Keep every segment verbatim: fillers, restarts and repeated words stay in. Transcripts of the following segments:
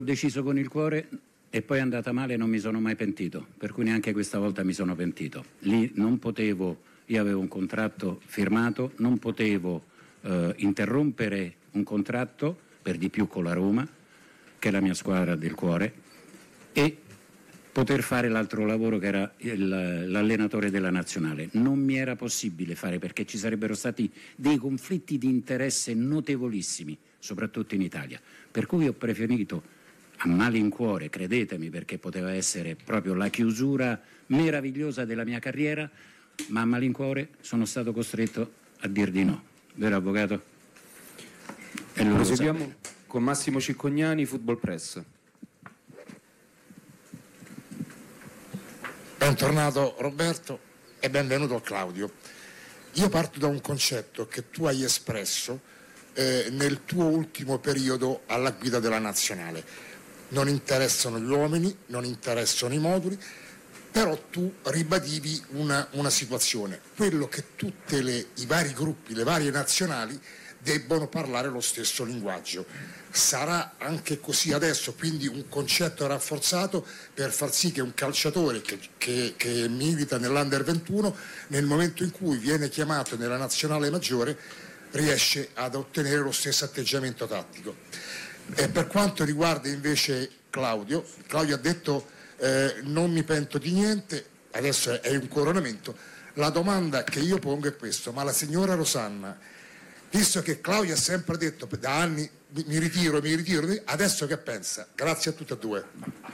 Ho deciso con il cuore e poi è andata male e non mi sono mai pentito, per cui neanche questa volta mi sono pentito. Lì non potevo, io avevo un contratto firmato, non potevo eh, interrompere un contratto, per di più con la Roma, che è la mia squadra del cuore, e poter fare l'altro lavoro che era il, l'allenatore della nazionale. Non mi era possibile fare perché ci sarebbero stati dei conflitti di interesse notevolissimi, soprattutto in Italia, per cui ho preferito a malincuore, credetemi, perché poteva essere proprio la chiusura meravigliosa della mia carriera, ma a malincuore sono stato costretto a dir di no. Vero avvocato? E lo proseguiamo con Massimo Ciccognani, Football Press. Bentornato Roberto e benvenuto Claudio. Io parto da un concetto che tu hai espresso eh, nel tuo ultimo periodo alla guida della nazionale. Non interessano gli uomini, non interessano i moduli, però tu ribadivi una, una situazione, quello che tutti i vari gruppi, le varie nazionali debbono parlare lo stesso linguaggio. Sarà anche così adesso, quindi un concetto rafforzato per far sì che un calciatore che, che, che milita nell'Under ventuno, nel momento in cui viene chiamato nella nazionale maggiore, riesce ad ottenere lo stesso atteggiamento tattico. E per quanto riguarda invece Claudio, Claudio ha detto eh, non mi pento di niente, adesso è un coronamento. La domanda che io pongo è questa: ma la signora Rosanna, visto che Claudio ha sempre detto da anni mi, mi ritiro, mi ritiro, adesso che pensa? Grazie a tutti e due.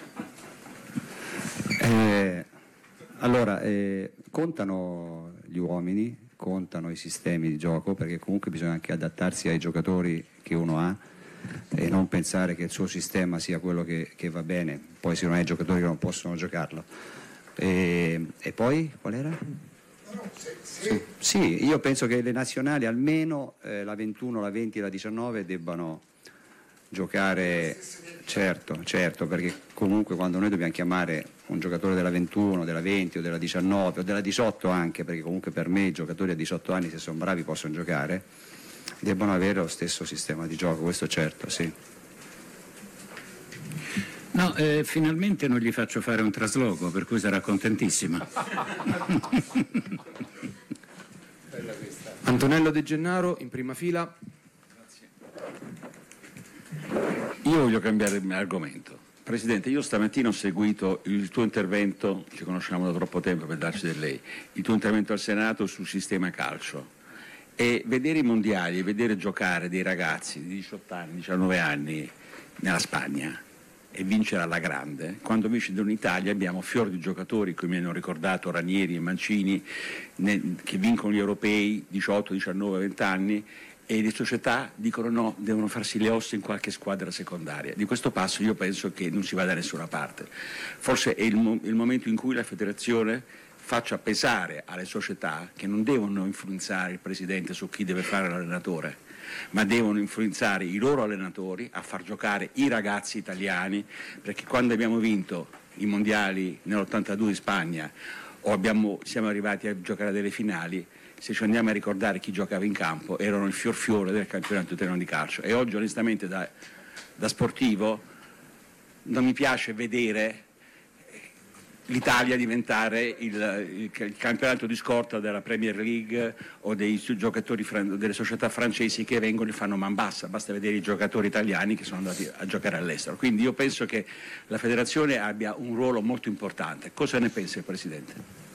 Eh, allora, eh, contano gli uomini, contano i sistemi di gioco, perché comunque bisogna anche adattarsi ai giocatori che uno ha e non pensare che il suo sistema sia quello che, che va bene, poi se non hai giocatori che non possono giocarlo. E, e poi qual era? Sì, sì, io penso che le nazionali almeno eh, la ventuno, la venti e la diciannove debbano giocare, certo, certo, perché comunque quando noi dobbiamo chiamare un giocatore della ventuno, della venti o della diciannove o della diciotto anche, perché comunque per me i giocatori a diciotto anni, se sono bravi, possono giocare, debbano avere lo stesso sistema di gioco, questo certo, sì. No, eh, finalmente non gli faccio fare un trasloco, per cui sarà contentissima. Antonello De Gennaro in prima fila. Io voglio cambiare argomento. Presidente, io stamattina ho seguito il tuo intervento, ci conosciamo da troppo tempo per darci del lei, il tuo intervento al Senato sul sistema calcio. E vedere i mondiali e vedere giocare dei ragazzi di diciotto anni, diciannove anni nella Spagna e vincere alla grande, quando invece in Italia abbiamo fior di giocatori, come mi hanno ricordato Ranieri e Mancini, ne, che vincono gli europei diciotto, diciannove, venti anni, e le società dicono no, devono farsi le ossa in qualche squadra secondaria. Di questo passo io penso che non si va da nessuna parte. Forse è il, il momento in cui la federazione faccia pesare alle società che non devono influenzare il presidente su chi deve fare l'allenatore, ma devono influenzare i loro allenatori a far giocare i ragazzi italiani, perché quando abbiamo vinto i mondiali nell'ottantadue in Spagna o abbiamo, siamo arrivati a giocare delle finali, se ci andiamo a ricordare chi giocava in campo erano il fior fiore del campionato italiano di calcio. E oggi onestamente da, da sportivo non mi piace vedere l'Italia diventare il, il, il campionato di scorta della Premier League o dei giocatori delle società francesi che vengono e fanno man bassa, basta vedere i giocatori italiani che sono andati a giocare all'estero. Quindi io penso che la federazione abbia un ruolo molto importante. Cosa ne pensa il Presidente?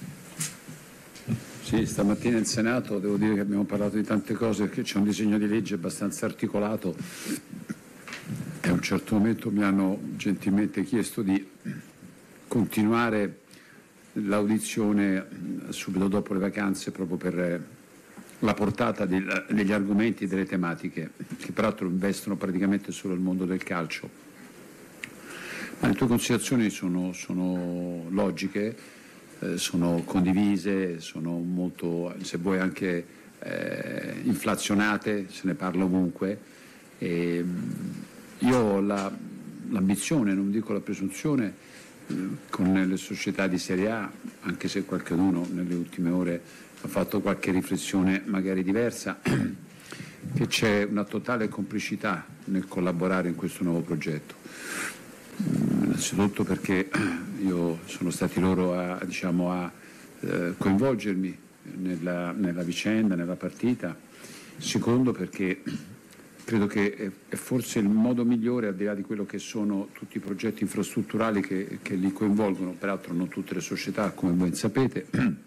Sì, stamattina in Senato devo dire che abbiamo parlato di tante cose, perché c'è un disegno di legge abbastanza articolato e a un certo momento mi hanno gentilmente chiesto di continuare l'audizione subito dopo le vacanze, proprio per la portata degli argomenti e delle tematiche, che peraltro investono praticamente solo il mondo del calcio. Ma le tue considerazioni sono, sono logiche, eh, sono condivise, sono molto, se vuoi, anche eh, inflazionate, se ne parla ovunque. E io ho la, l'ambizione, non dico la presunzione, con le società di Serie A, anche se qualcuno nelle ultime ore ha fatto qualche riflessione magari diversa, che c'è una totale complicità nel collaborare in questo nuovo progetto. Innanzitutto perché io sono stati loro a, diciamo, a eh, coinvolgermi nella, nella vicenda, nella partita. Secondo perché credo che è, è forse il modo migliore, al di là di quello che sono tutti i progetti infrastrutturali che, che li coinvolgono, peraltro non tutte le società, come ben sapete,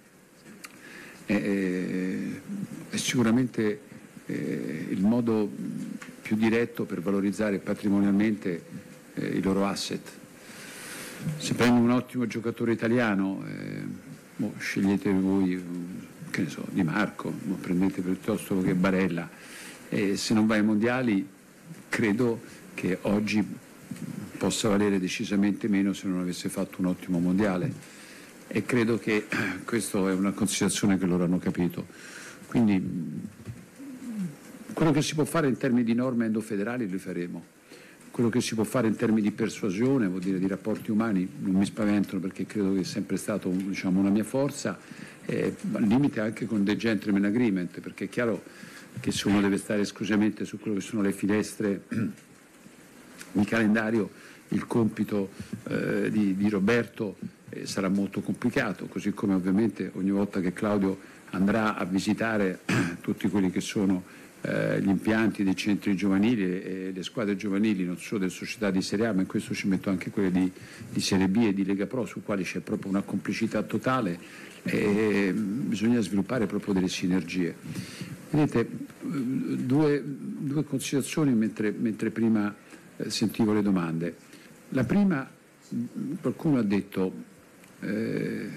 è, è sicuramente eh, il modo più diretto per valorizzare patrimonialmente eh, i loro asset. Se prendi un ottimo giocatore italiano, eh, boh, scegliete voi, che ne so, Di Marco, boh, prendete piuttosto che Barella. E se non vai ai mondiali, credo che oggi possa valere decisamente meno se non avesse fatto un ottimo mondiale. E credo che questa è una considerazione che loro hanno capito. Quindi quello che si può fare in termini di norme endofederali lo faremo. Quello che si può fare in termini di persuasione, vuol dire di rapporti umani, non mi spaventano perché credo che è sempre stato, diciamo, una mia forza, eh, al limite anche con dei gentleman agreement, perché è chiaro che se uno deve stare esclusivamente su quello che sono le finestre di calendario, il compito eh, di, di Roberto eh, sarà molto complicato, così come ovviamente ogni volta che Claudio andrà a visitare tutti quelli che sono Eh, gli impianti dei centri giovanili e le squadre giovanili, non solo delle società di Serie A, ma in questo ci metto anche quelle di, di Serie B e di Lega Pro, su quali c'è proprio una complicità totale e bisogna sviluppare proprio delle sinergie. Vedete, due, due considerazioni mentre, mentre prima eh, sentivo le domande. La prima, qualcuno ha detto eh,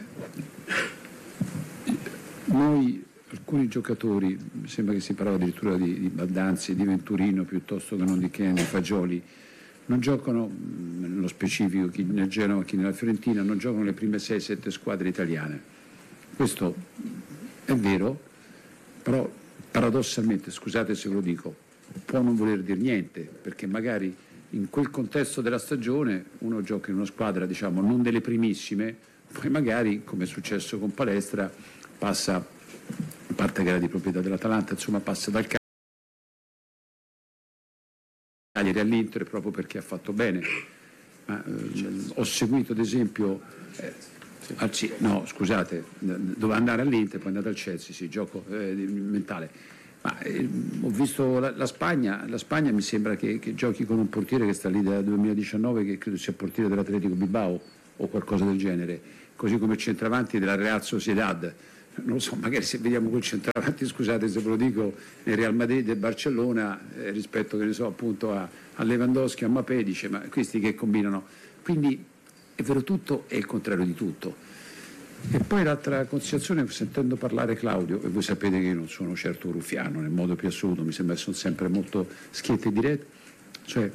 noi alcuni giocatori, mi sembra che si parlava addirittura di, di Baldanzi, di Venturino piuttosto che non di Kenny, Fagioli, non giocano, nello specifico chi nel Genova, chi nella Fiorentina, non giocano le prime sei sette squadre italiane. Questo è vero, però paradossalmente, scusate se ve lo dico, può non voler dire niente, perché magari in quel contesto della stagione uno gioca in una squadra, diciamo, non delle primissime, poi magari, come è successo con Palestra, passa, a parte che era di proprietà dell'Atalanta, insomma passa dal Cagliari all'Inter proprio perché ha fatto bene. Ma, ehm, ho seguito ad esempio eh, al, no scusate, doveva andare all'Inter, poi è andato al Chelsea, sì, gioco eh, mentale. Ma, eh, ho visto la, la Spagna, la Spagna mi sembra che, che giochi con un portiere che sta lì dal duemiladiciannove, che credo sia portiere dell'Atletico Bilbao o qualcosa del genere, così come centravanti della Real Sociedad. Non lo so, magari se vediamo quel centravanti, scusate se ve lo dico, nel Real Madrid e Barcellona eh, rispetto, che ne so, appunto a, a Lewandowski, a Mbappé, dice ma questi che combinano? Quindi è vero tutto e il contrario di tutto. E poi l'altra considerazione, sentendo parlare Claudio, e voi sapete che io non sono certo ruffiano nel modo più assoluto, mi sembra che sono sempre molto schietti e diretti, cioè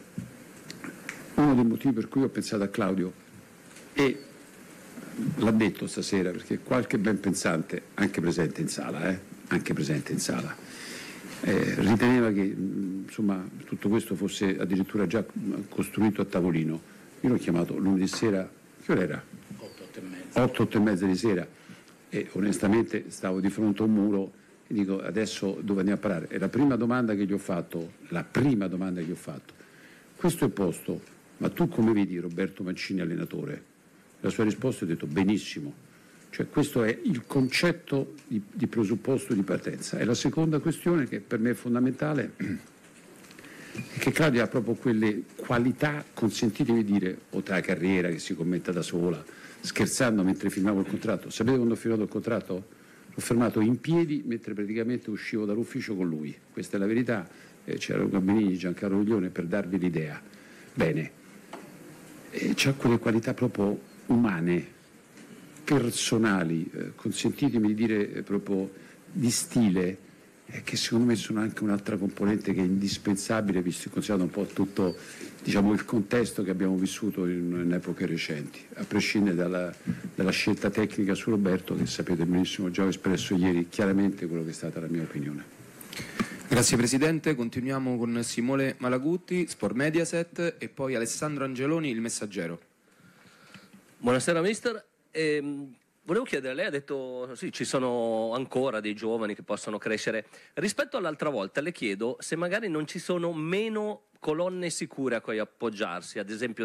uno dei motivi per cui ho pensato a Claudio e l'ha detto stasera, perché qualche ben pensante, anche presente in sala, eh, anche presente in sala, eh, riteneva che insomma, tutto questo fosse addirittura già costruito a tavolino. Io l'ho chiamato lunedì sera, che ora era? otto, otto e mezza di sera, e onestamente stavo di fronte a un muro e dico adesso dove andiamo a parare? E la prima domanda che gli ho fatto, la prima domanda che gli ho fatto, questo è il posto, ma tu come vedi Roberto Mancini allenatore? La sua risposta ha detto benissimo, cioè questo è il concetto di, di presupposto di partenza. E la seconda questione che per me è fondamentale è che Claudia ha proprio quelle qualità, consentitemi di dire, oltre alla carriera che si commenta da sola, scherzando mentre firmavo il contratto. Sapete quando ho firmato il contratto? L'ho firmato in piedi mentre praticamente uscivo dall'ufficio con lui, questa è la verità. Eh, c'era Gabinini, Giancarlo Ruglione per darvi l'idea. Bene, e c'ha quelle qualità proprio umane, personali, eh, consentitemi di dire eh, proprio di stile, eh, che secondo me sono anche un'altra componente che è indispensabile, visto e considerato un po' tutto, diciamo, il contesto che abbiamo vissuto in, in epoche recenti, a prescindere dalla, dalla scelta tecnica su Roberto, che sapete benissimo, già ho espresso ieri chiaramente quello che è stata la mia opinione. Grazie Presidente, continuiamo con Simone Malaguti, Sport Mediaset, e poi Alessandro Angeloni, Il Messaggero. Buonasera mister, ehm, volevo chiedere, lei ha detto sì, ci sono ancora dei giovani che possono crescere, rispetto all'altra volta le chiedo se magari non ci sono meno colonne sicure a cui appoggiarsi, ad esempio